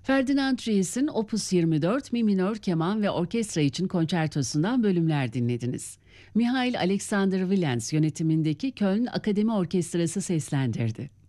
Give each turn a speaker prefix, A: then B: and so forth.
A: Ferdinand Ries'in Opus 24 Mi minör keman ve orkestra için konçertosundan bölümler dinlediniz. Mihail Alexander Willens yönetimindeki Köln Akademi Orkestrası seslendirdi.